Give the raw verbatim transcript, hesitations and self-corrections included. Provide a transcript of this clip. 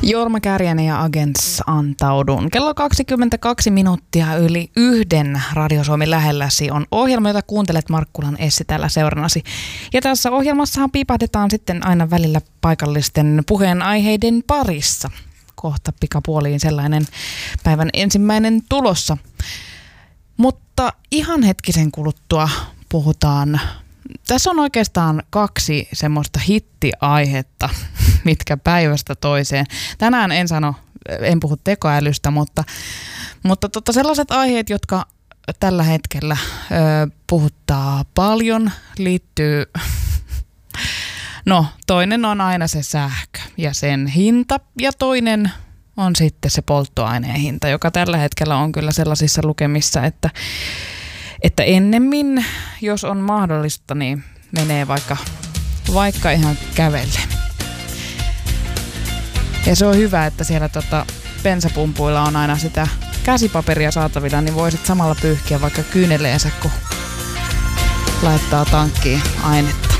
Jorma Kärjänen ja Agents antaudun. Kello kaksikymmentäkaksi minuuttia yli yhden Radio Suomi lähelläsi on ohjelma, jota kuuntelet. Markkulan Essi täällä seurannasi. Ja tässä ohjelmassahan piipahdetaan sitten aina välillä paikallisten puheenaiheiden parissa. Kohta pikapuoliin sellainen päivän ensimmäinen tulossa. Mutta ihan hetkisen kuluttua puhutaan. Tässä on oikeastaan kaksi semmoista hittiaihetta, mitkä päivästä toiseen. Tänään en sano, en puhu tekoälystä, mutta, mutta tota sellaiset aiheet, jotka tällä hetkellä ö, puhuttaa paljon, liittyy, no toinen on aina se sähkö ja sen hinta ja toinen on sitten se polttoaineen hinta, joka tällä hetkellä on kyllä sellaisissa lukemissa, että Että ennemmin, jos on mahdollista, niin menee vaikka, vaikka ihan kävelle. Ja se on hyvä, että siellä tota bensapumpuilla on aina sitä käsipaperia saatavilla, niin voisit samalla pyyhkiä vaikka kyyneleensä, kun laittaa tankkiin ainetta.